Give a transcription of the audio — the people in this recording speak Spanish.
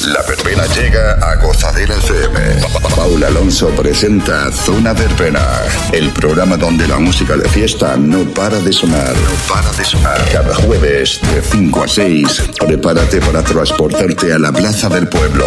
La verbena llega a Gozadera FM. Paula Alonso presenta Zona Verbena, el programa donde la música de fiesta no para de sonar. Cada jueves de 5 a 6, prepárate para transportarte a la plaza del pueblo.